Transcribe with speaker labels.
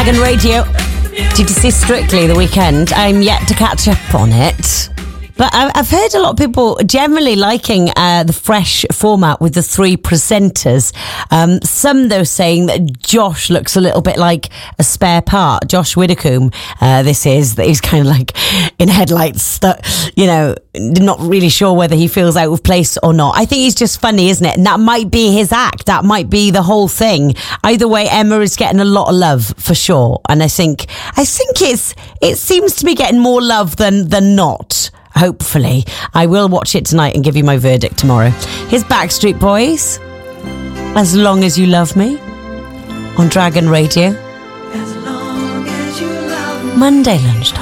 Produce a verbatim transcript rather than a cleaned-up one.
Speaker 1: Dragon Radio. Did you see Strictly the weekend? I'm yet to catch up on it. But I've heard a lot of people generally liking uh, the fresh format with the three presenters. Um, some, though, saying that Josh looks a little bit like a spare part. Josh Widdicombe, uh, this is, that he's kind of like in headlights, stuck, you know, not really sure whether he feels out of place or not. I think he's just funny, isn't it? And that might be his act. That might be the whole thing. Either way, Emma is getting a lot of love for sure. And I think, I think it's, it seems to be getting more love than, than not. Hopefully. I will watch it tonight and give you my verdict tomorrow. Here's Backstreet Boys, As Long As You Love Me, on Dragon Radio. As long as you love me. Monday lunchtime.